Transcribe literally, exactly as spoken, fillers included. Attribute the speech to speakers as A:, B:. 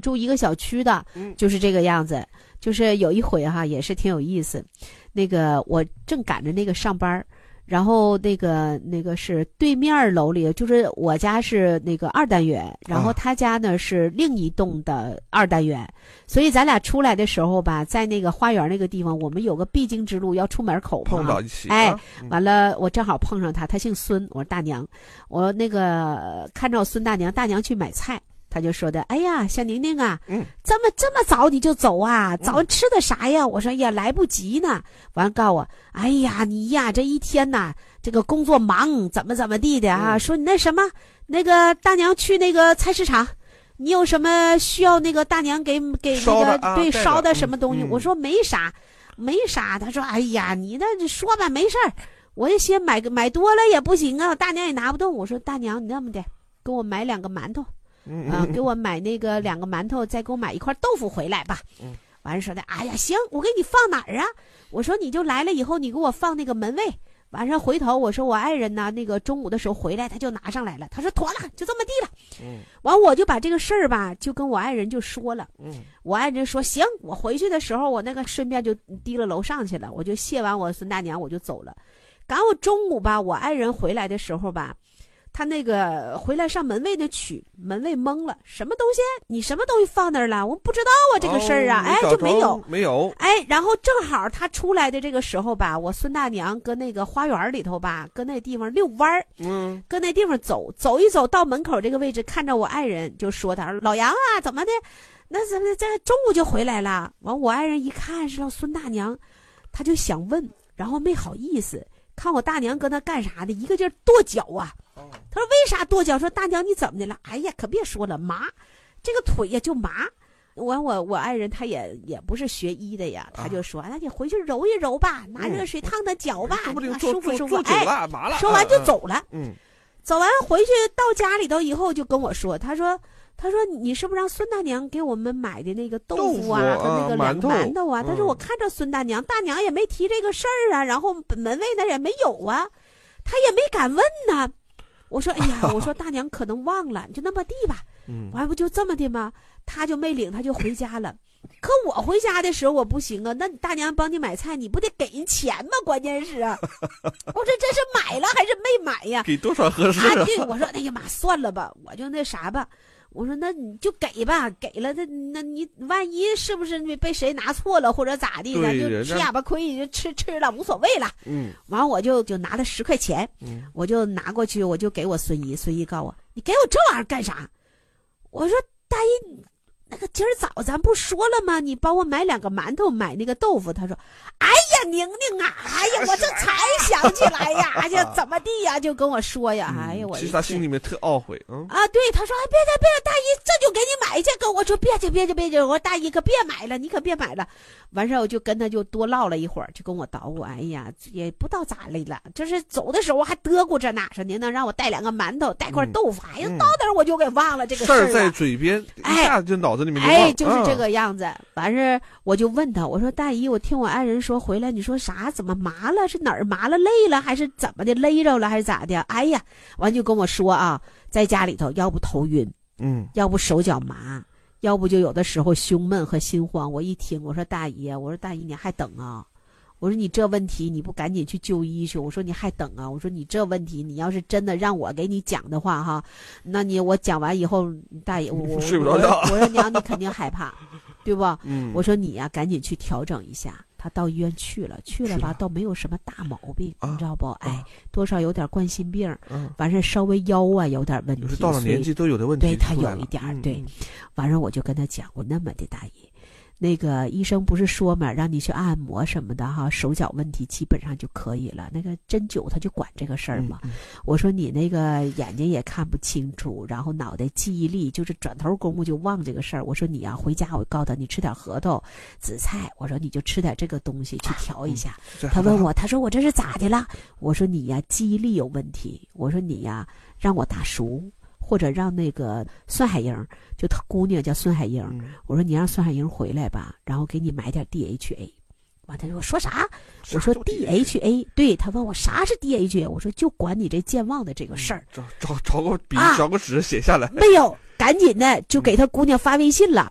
A: 住一个小区的，就是这个样子。就是有一回哈，也是挺有意思。那个我正赶着那个上班，然后那个那个是对面楼里，就是我家是那个二单元，然后他家呢是另一栋的二单元，所以咱俩出来的时候吧，在那个花园那个地方，我们有个必经之路，要出门口
B: 碰到一起。
A: 哎，完了我正好碰上他，他姓孙，我说大娘，我那个看着我孙大娘，大娘去买菜。他就说的，哎呀，小宁宁啊，嗯，这么这么早你就走啊？早上吃的啥呀？我说呀，来不及呢。完告诉我，哎呀，你呀这一天呐，这个工作忙，怎么怎么地的啊？嗯、说你那什么，那个大娘去那个菜市场，你有什么需要那个大娘给给那个、啊、对烧的什么东西？嗯、我说没啥，没啥。他说，哎呀，你那说吧，没事儿。我也先买个买多了也不行啊，大娘也拿不动。我说大娘，你那么的，给我买两个馒头。嗯、呃，给我买那个两个馒头，再给我买一块豆腐回来吧。嗯，完了说的，哎呀，行，我给你放哪儿啊？我说你就来了以后，你给我放那个门卫。完了回头我说我爱人呢，那个中午的时候回来，他就拿上来了。他说妥了，就这么地了。嗯，完我就把这个事儿吧，就跟我爱人就说了。嗯，我爱人说行，我回去的时候我那个顺便就提了楼上去了，我就谢完我孙大娘我就走了。赶我中午吧，我爱人回来的时候吧。他那个回来上门卫那取，门卫懵了，什么东西？你什么东西放那儿了？我不知道啊，这个事儿啊，哦、哎，就没有，
B: 没有，
A: 哎，然后正好他出来的这个时候吧，我孙大娘搁那个花园里头吧，搁那地方遛弯儿，嗯，搁那地方走，走一走到门口这个位置，看着我爱人就说他说老杨啊，怎么的？那怎么这中午就回来了？完我爱人一看是孙大娘，他就想问，然后没好意思。看我大娘跟他干啥的，一个劲儿跺脚啊！他说为啥跺脚？说大娘你怎么的了？哎呀，可别说了，麻，这个腿呀就麻。完我我爱人他也也不是学医的呀，他就说，那、啊、你回去揉一揉吧，拿热水烫烫脚吧，
B: 嗯、
A: 舒服舒服。
B: 哎，麻了。
A: 说完就走了。
B: 嗯，
A: 走完回去到家里头以后就跟我说，他说。他说你是不是让孙大娘给我们买的那个豆腐啊和那个两个馒头啊？他说我看着孙大娘，大娘也没提这个事儿啊，然后门卫那也没有啊，他也没敢问呢。我说哎呀，我说大娘可能忘了，就那么地吧。完不就这么的吗？他就没领，他就回家了。可我回家的时候我不行啊，那你大娘帮你买菜，你不得给人钱吗？关键是啊，我说这是买了还是没买呀？
B: 给多少合适啊？
A: 啊对，我说哎呀妈，算了吧，我就那啥吧。我说那你就给吧，给了那那你万一是不是被谁拿错了或者咋地，咱就吃哑巴亏，就吃吃了无所谓了。嗯，完我就就拿了十块钱，嗯，我就拿过去，我就给我孙姨，孙姨告诉我，你给我这玩意儿干啥？我说大姨，那个今儿早咱不说了吗？你帮我买两个馒头，买那个豆腐。他说，哎呀，宁宁啊，哎呀，我这才想起来呀，哎呀，怎么地呀？就跟我说呀，哎呀，我
B: 其实他心里面特懊悔，嗯
A: 啊，对，他说，哎，别别别，大姨，这就给你买去。跟我说，别去别去别去，我说大姨可别买了，你可别买了。完事儿我就跟他就多唠了一会儿，就跟我捣鼓，哎呀，也不知道咋来了，就是走的时候还嘚咕着呢，说您能让我带两个馒头，带块豆腐，哎呀，到那儿我就给忘了这个事儿
B: 事儿在嘴边，一下就脑子里面就忘
A: 了，哎，就是这个样子。完事儿我就问他，我说大姨，我听我爱人说回来，你说啥？怎么麻了？是哪儿麻了？累了还是怎么的？勒着了还是咋的？哎呀，完就跟我说啊，在家里头要不头晕，嗯，要不手脚麻，要不就有的时候胸闷和心慌。我一听，我说大姨，我说大姨你还等啊？我说你这问题你不赶紧去就医去？我说你还等啊？我说你这问题你要是真的让我给你讲的话哈，那你我讲完以后，大爷我
B: 睡不着觉。
A: 我说娘你肯定害怕，对不？嗯，我说你呀、啊、赶紧去调整一下。他到医院去了，去了吧，倒没有什么大毛病，啊、你知道不？哎，啊、多少有点冠心病，嗯、完事稍微腰啊有点问题，
B: 到了年纪都有的问题，
A: 对他有一点，嗯、对。完事我就跟他讲，我那么的大姨，那个医生不是说嘛，让你去按摩什么的哈，手脚问题基本上就可以了。那个针灸他就管这个事儿嘛。嗯嗯、我说你那个眼睛也看不清楚，然后脑袋记忆力就是转头功夫就忘这个事儿。我说你啊，回家我告诉他，你吃点核桃、紫菜，我说你就吃点这个东西去调一下。嗯、他问我，他说我这是咋的了？我说你呀、啊，记忆力有问题。我说你呀、啊，让我打熟。或者让那个孙海英，就她姑娘叫孙海英，嗯、我说你让孙海英回来吧，然后给你买点 D H A。完，他说我说啥？我说 D H A， 对，他问我啥是 D H A， 我说就管你这健忘的这个事儿。
B: 找找找个笔，找个纸写下来。
A: 没有，赶紧的就给他姑娘发微信了。